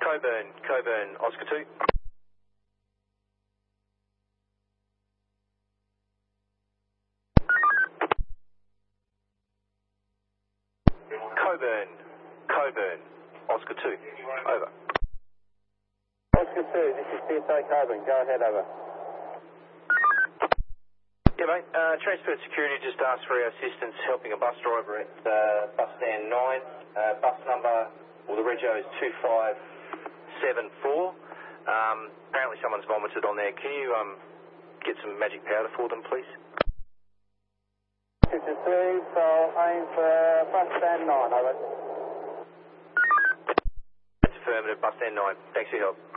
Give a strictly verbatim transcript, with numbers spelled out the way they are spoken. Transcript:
Coburn, Coburn, Oscar two. Coburn, Coburn, Oscar two. Over. Oscar two, this is P S A Coburn. Go ahead, over. Yeah, mate. Uh, Transport Security just asked for our assistance helping a bus driver at uh, bus stand nine. Uh, bus number, well, the rego is two five seven four. Um, apparently someone's vomited on there. Can you um, get some magic powder for them, please? fifty-three, so aim for bus stand nine, over. That's affirmative, bus stand nine. Thanks for your help.